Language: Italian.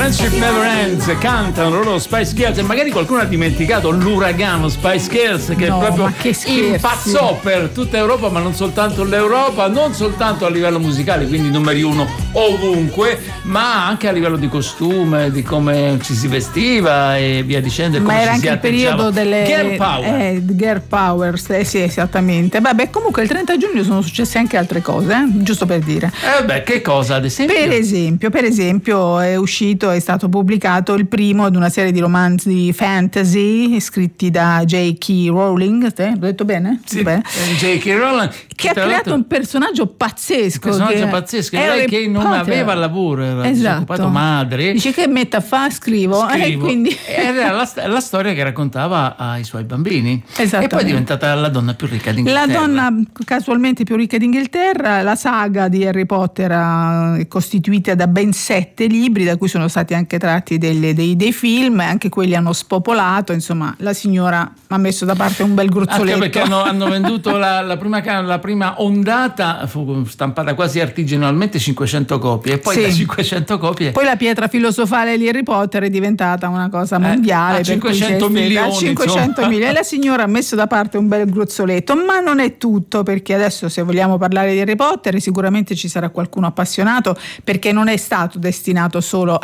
Friendship Never Ends, cantano loro Spice Girls, e magari qualcuno ha dimenticato l'uragano Spice Girls che proprio impazzò per tutta Europa, ma non soltanto l'Europa, non soltanto a livello musicale, quindi numeri uno ovunque, ma anche a livello di costume, di come ci si vestiva e via dicendo. Ma era anche il periodo delle girl power, sì, esattamente. Vabbè, comunque il 30 giugno sono successe anche altre cose, giusto per dire. Che cosa ad esempio? Per esempio è stato pubblicato il primo di una serie di romanzi fantasy scritti da J.K. Rowling, l'ho detto bene? Sì, J.K. Rowling, che ha creato un personaggio pazzesco. Lei che non aveva lavoro, era disoccupato madre. Dice che metta a fa, scrivo. E quindi era la storia che raccontava ai suoi bambini. E poi è diventata la donna più ricca d'Inghilterra. La donna casualmente più ricca d'Inghilterra. La saga di Harry Potter è costituita da ben 7 libri, da cui sono stati anche tratti dei film, e anche quelli hanno spopolato. Insomma, la signora ha messo da parte un bel gruzzoletto. Anche perché hanno venduto la prima ondata, fu stampata quasi artigianalmente, 500 copie, e poi da 500 copie poi la pietra filosofale di Harry Potter è diventata una cosa mondiale, a 500 milioni, 500 milioni, e la signora ha messo da parte un bel gruzzoletto. Ma non è tutto, perché adesso, se vogliamo parlare di Harry Potter, sicuramente ci sarà qualcuno appassionato, perché non è stato destinato solo